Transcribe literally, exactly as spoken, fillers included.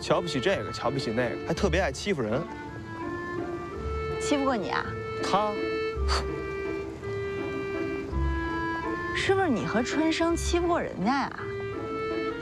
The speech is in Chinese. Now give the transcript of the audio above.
瞧不起这个，瞧不起那个，还特别爱欺负人。 欺负过你啊？ 他， 是不是你和春生欺负过人家呀？